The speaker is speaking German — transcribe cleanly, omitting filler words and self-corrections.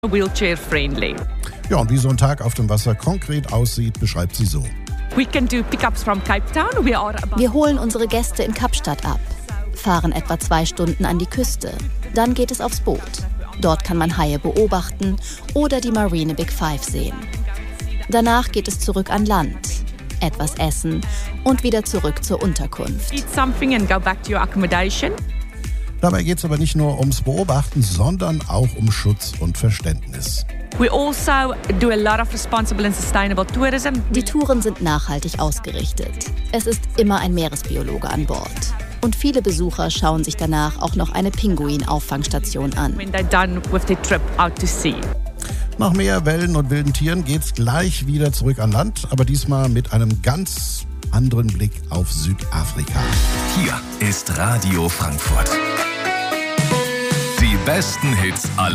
wheelchair friendly. Ja, und wie so ein Tag auf dem Wasser konkret aussieht, beschreibt sie so. We can do pickups from Cape Town. Wir holen unsere Gäste in Kapstadt ab, fahren etwa 2 Stunden an die Küste. Dann geht es aufs Boot. Dort kann man Haie beobachten oder die Marine Big Five sehen. Danach geht es zurück an Land, etwas essen und wieder zurück zur Unterkunft. Eat something and go back to your accommodation. Dabei geht es aber nicht nur ums Beobachten, sondern auch um Schutz und Verständnis. We also do a lot of responsible and sustainable tourism. Die Touren sind nachhaltig ausgerichtet. Es ist immer ein Meeresbiologe an Bord. Und viele Besucher schauen sich danach auch noch eine Pinguin-Auffangstation an. When they're done with their trip out to sea. Nach mehr Wellen und wilden Tieren geht's gleich wieder zurück an Land, aber diesmal mit einem ganz anderen Blick auf Südafrika. Hier ist Radio Frankfurt. Die besten Hits aller